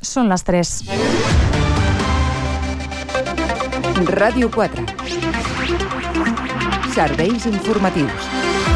Són les 3. Ràdio 4. Serveis informatius.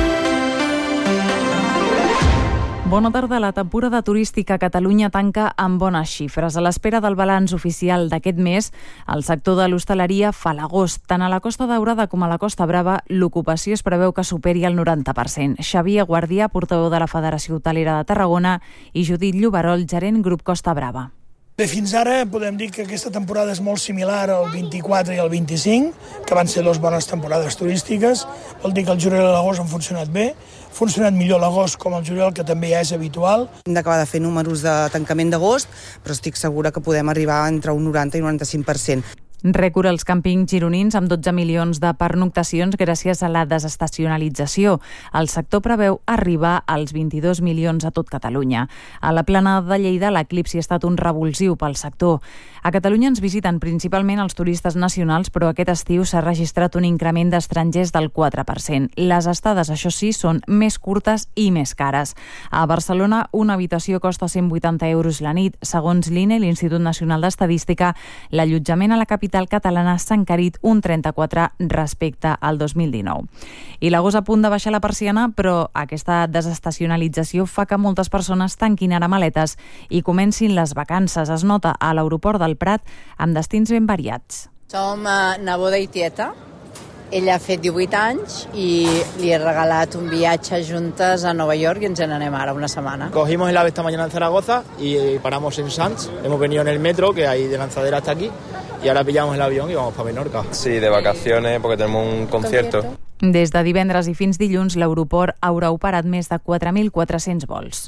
Bona tarda. La temporada turística a Catalunya tanca amb bones xifres. A l'espera del balanç oficial d'aquest mes, el sector de l'hostaleria fa l'agost. Tant a la Costa Daurada com a la Costa Brava, l'ocupació es preveu que superi el 90%. Xavier Guardià, portaveu de la Federació Hotelera de Tarragona, i Judit Lloberol, gerent Grup Costa Brava. Bé, fins ara podem dir que aquesta temporada és molt similar al 24 i al 25, que van ser dues bones temporades turístiques. Vol dir que el juliol i l'agost han funcionat bé. Ha funcionat millor l'agost com el juliol, que també ja és habitual. Hem d'acabar de fer números de tancament d'agost, però estic segura que podem arribar entre un 90 i un 95%. Rècord als càmpings gironins amb 12 milions de pernoctacions gràcies a la desestacionalització. El sector preveu arribar als 22 milions a tot Catalunya. A la Plana de Lleida, l'eclipsi ha estat un revulsiu pel sector. A Catalunya ens visiten principalment els turistes nacionals, però aquest estiu s'ha registrat un increment d'estrangers del 4%. Les estades, això sí, són més curtes i més cares. A Barcelona, una habitació costa 180 euros la nit. Segons l'INE, l'Institut Nacional d'Estadística, l'allotjament a la capital catalana s'ha encarit un 34 respecte al 2019. I l'agost a punt de baixar la persiana, però aquesta desestacionalització fa que moltes persones tanquin ara maletes i comencin les vacances. Es nota a l'aeroport del Prat amb destins ben variats. Som neboda i tieta. Ella ha fet 18 anys i li he regalat un viatge juntes a Nova York y ens n'anem ara una semana. Cogimos el AVE esta mañana en Zaragoza y paramos en Sants. Hemos venido en el metro, que hay de Lanzadera hasta aquí, y ahora pillamos el avión y vamos para Menorca. Sí, de vacaciones, porque tenemos un concierto. Des de divendres i fins dilluns, l'aeroport haurà operat més de 4.400 vols.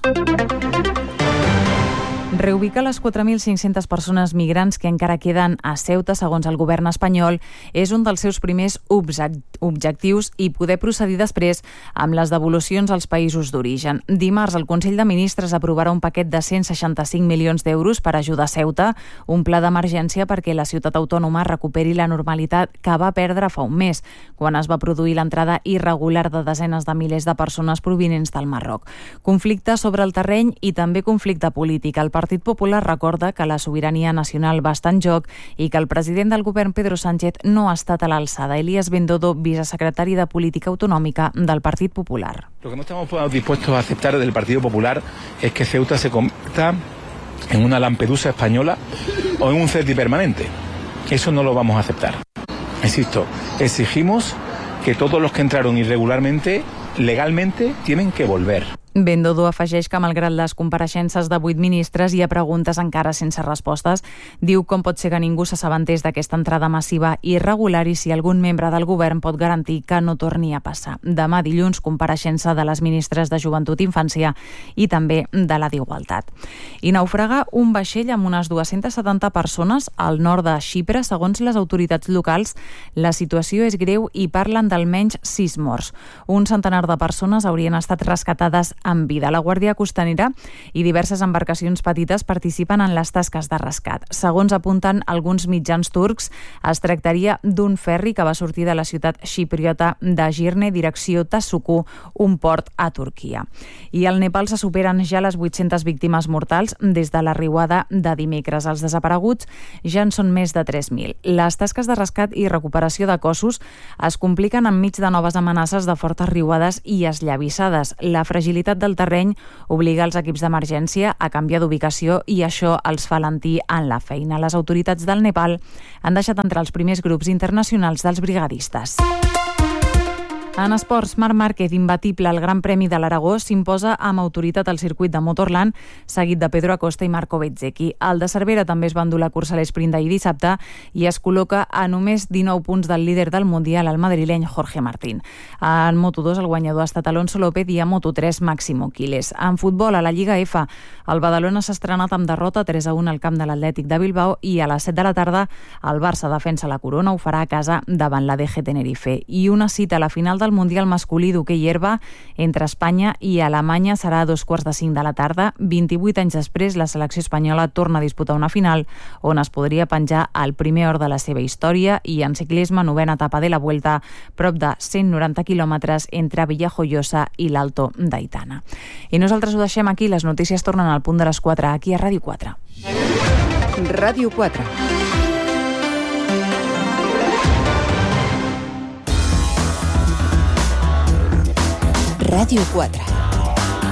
Reubicar les 4.500 persones migrants que encara queden a Ceuta, segons el govern espanyol, és un dels seus primers objectius i poder procedir després amb les devolucions als països d'origen. Dimarts, el Consell de Ministres aprovarà un paquet de 165 milions d'euros per ajudar Ceuta, un pla d'emergència perquè la ciutat autònoma recuperi la normalitat que va perdre fa un mes, quan es va produir l'entrada irregular de desenes de milers de persones provinents del Marroc. Conflicte sobre el terreny i també conflicte polític. El Partit Popular recorda que la sobirania nacional va estar en joc i que el president del govern, Pedro Sánchez, no ha estat a l'alçada. Elías Bendodo, vicesecretari de Política Autonòmica del Partit Popular. Lo que no estamos dispuestos a aceptar del Partido Popular es que Ceuta se convierta en una Lampedusa española o en un CETI permanente. Eso no lo vamos a aceptar. Insisto, exigimos que todos los que entraron irregularmente, legalmente, tienen que volver. Bendodo afegeix que, malgrat les compareixences de 8 ministres, hi ha preguntes encara sense respostes. Diu com pot ser que ningú s'assabentés d'aquesta entrada massiva irregular i si algun membre del govern pot garantir que no torni a passar. Demà dilluns, compareixença de les ministres de Joventut i Infància i també de la d'Igualtat. I naufraga un vaixell amb unes 270 persones al nord de Xipre. Segons les autoritats locals, la situació és greu i parlen d'almenys 6 morts. Un centenar de persones haurien estat rescatades amb vida. La Guàrdia Costanera i diverses embarcacions petites participen en les tasques de rescat. Segons apunten alguns mitjans turcs, es tractaria d'un ferri que va sortir de la ciutat xipriota de Girne, direcció Tasuku, un port a Turquia. I al Nepal se superen ja les 800 víctimes mortals des de la riuada de dimecres. Els desapareguts ja en són més de 3.000. Les tasques de rescat i recuperació de cossos es compliquen enmig de noves amenaces de fortes riuades i esllavissades. La fragilitat del terreny obliga els equips d'emergència a canviar d'ubicació i això els fa alentir en la feina. Les autoritats del Nepal han deixat entrar els primers grups internacionals dels brigadistes. En esports, Marc Márquez, imbatible al Gran Premi de l'Aragó, s'imposa amb autoritat al circuit de Motorland, seguit de Pedro Acosta i Marco Bezzecchi. El de Cervera també es va endur la cursa a l'esprint d'ahir dissabte i es col·loca a només 19 punts del líder del Mundial, el madrileny Jorge Martín. En Moto2 el guanyador ha estat Alonso López i a Moto3 Máximo Quiles. En futbol, a la Lliga F, el Badalona s'ha estrenat amb derrota 3-1 al camp de l'Atlètic de Bilbao i a les 7 de la tarda el Barça defensa la corona, ho farà a casa davant la DG Tenerife. I una cita a la final del Mundial masculí d'hoquei herba entre Espanya i Alemanya serà a 2:45 de la tarda. 28 anys després, la selecció espanyola torna a disputar una final on es podria penjar el primer or de la seva història. I en ciclisme, novena etapa de la Vuelta, prop de 190 quilòmetres entre Villajoyosa i l'Alto d'Aitana. I nosaltres ho deixem aquí. Les notícies tornen al punt de les 4 aquí a Ràdio 4. Ràdio 4. Ràdio 4.